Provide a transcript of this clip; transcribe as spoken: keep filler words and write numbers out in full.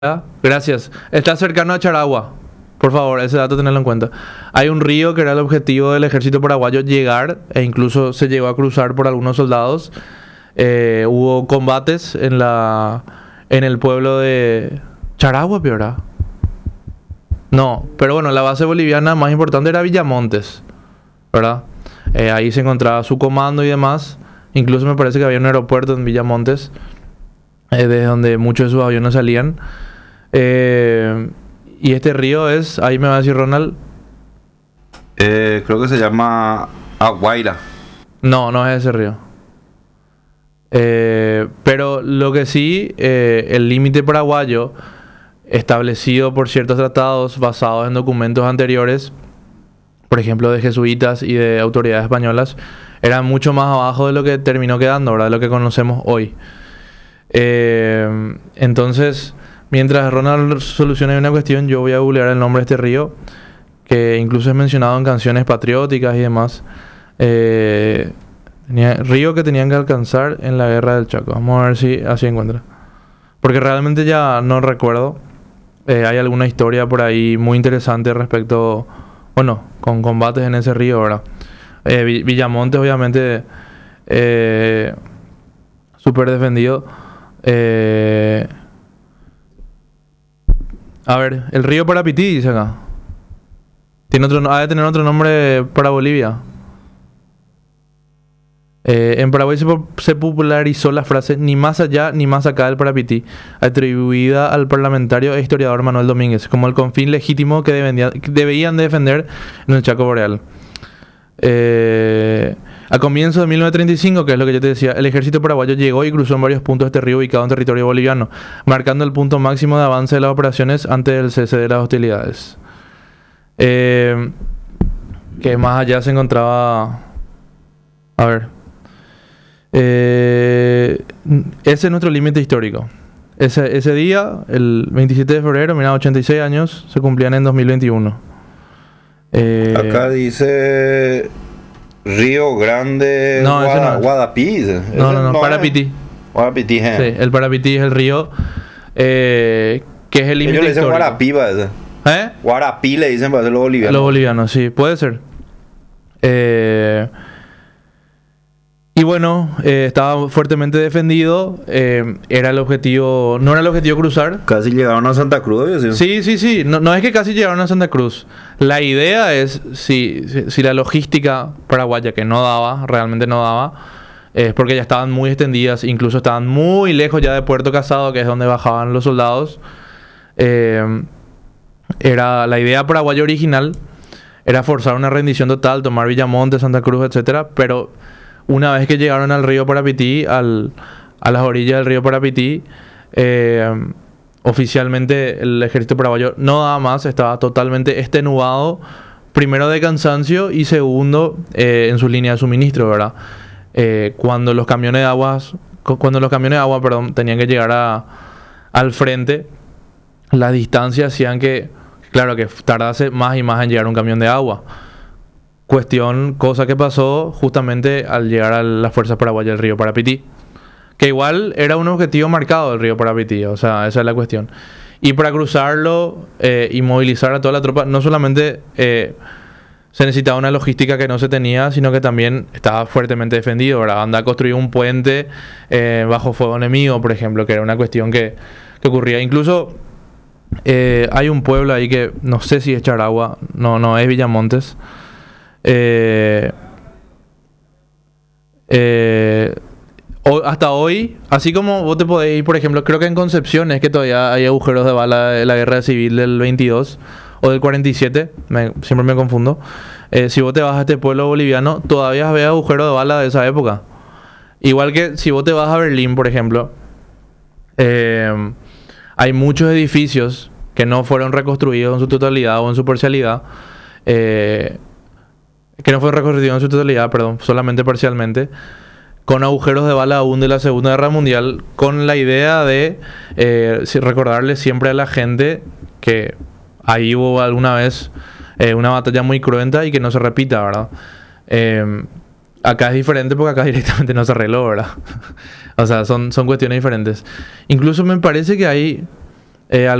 Ah, gracias. Está cercano a Charagua. Por favor, ese dato tenerlo en cuenta. Hay un río que era el objetivo del ejército paraguayo llegar, e incluso se llegó a cruzar por algunos soldados. Eh, hubo combates en la en el pueblo de Charagua, peor. No, pero bueno, la base boliviana más importante era Villamontes, ¿verdad? Eh, ahí se encontraba su comando y demás. Incluso me parece que había un aeropuerto en Villamontes, eh, desde donde muchos de sus aviones salían. Eh, y este río es, ahí me va a decir Ronald. Eh, creo que se llama Aguaira. No, no es ese río. Eh, pero lo que sí, eh, el límite paraguayo, establecido por ciertos tratados basados en documentos anteriores, por ejemplo de jesuitas y de autoridades españolas, era mucho más abajo de lo que terminó quedando, ¿verdad? De lo que conocemos hoy. Eh, entonces, mientras Ronald soluciona una cuestión, yo voy a googlear el nombre de este río, que incluso es mencionado en canciones patrióticas y demás. Eh, tenía, río que tenían que alcanzar en la guerra del Chaco. Vamos a ver si así encuentra. Porque realmente ya no recuerdo. Eh, hay alguna historia por ahí muy interesante respecto, bueno, con combates en ese río, ¿verdad? Eh, Villamontes, obviamente, eh, súper defendido. Eh, a ver, el río Parapití, dice acá. Tiene otro, ha de tener otro nombre para Bolivia. Eh, en Paraguay se, se popularizó la frase ni más allá ni más acá del Parapití, atribuida al parlamentario e historiador Manuel Domínguez, como el confín legítimo que, debendía, que debían de defender en el Chaco Boreal. Eh, a comienzos de mil novecientos treinta y cinco, que es lo que yo te decía, el ejército paraguayo llegó y cruzó en varios puntos de este río ubicado en territorio boliviano, marcando el punto máximo de avance de las operaciones antes del cese de las hostilidades. Eh, que más allá se encontraba... A ver... Eh, ese es nuestro límite histórico. Ese, ese día, el veintisiete de febrero, mira, ochenta y seis años se cumplían en dos mil veintiuno. Eh, Acá dice Río Grande, no, Guada, ese no es. Guadapí. No, no, no, no Parapití. Guadapití, eh. Sí, el Parapití es el río, eh, que es el límite histórico. Ellos le dicen Guarapiba ese. ¿Eh? Guarapí le dicen para los bolivianos. Los bolivianos, sí, puede ser. Eh... Y bueno, eh, estaba fuertemente defendido. Eh, era el objetivo, no era el objetivo cruzar. Casi llegaron a Santa Cruz, ¿sí? Sí, sí, sí. No, no es que casi llegaron a Santa Cruz. La idea es, si, si, si la logística paraguaya, que no daba, realmente no daba, es eh, porque ya estaban muy extendidas, incluso estaban muy lejos ya de Puerto Casado, que es donde bajaban los soldados. Eh, era la idea paraguaya original, era forzar una rendición total, tomar Villamonte, Santa Cruz, etcétera, pero una vez que llegaron al río Parapití, al, a las orillas del río Parapití, eh, oficialmente el ejército paraguayo no daba más, estaba totalmente extenuado, primero de cansancio y segundo eh, en su línea de suministro, ¿verdad? Eh, cuando los camiones de aguas, cuando los camiones de agua, perdón, tenían que llegar a, al frente, las distancias hacían que, claro, que tardase más y más en llegar un camión de agua. Cuestión, cosa que pasó justamente al llegar a las fuerzas paraguayas del río Parapití. Que igual era un objetivo marcado del río Parapití, o sea, esa es la cuestión. Y para cruzarlo eh, y movilizar a toda la tropa, no solamente eh, se necesitaba una logística que no se tenía, sino que también estaba fuertemente defendido, ¿verdad? Anda a construir un puente eh, bajo fuego enemigo, por ejemplo, que era una cuestión que, que ocurría. Incluso eh, hay un pueblo ahí que no sé si es Charagua, no, no es Villamontes. Eh, eh, o, hasta hoy, así como vos te podés ir, por ejemplo, creo que en Concepción es que todavía hay agujeros de bala de la guerra civil del veintidós o del cuarenta y siete, me, siempre me confundo. Eh, si vos te vas a este pueblo boliviano, todavía ves agujeros de bala de esa época. Igual que si vos te vas a Berlín, por ejemplo, eh, hay muchos edificios que no fueron reconstruidos en su totalidad o en su parcialidad. Eh, que no fue recorrido en su totalidad, perdón, solamente parcialmente, con agujeros de bala aún de la Segunda Guerra Mundial, con la idea de eh, recordarle siempre a la gente que ahí hubo alguna vez eh, una batalla muy cruenta y que no se repita, ¿verdad? Eh, acá es diferente porque acá directamente no se arregló, ¿verdad? O sea, son, son cuestiones diferentes. Incluso me parece que hay eh,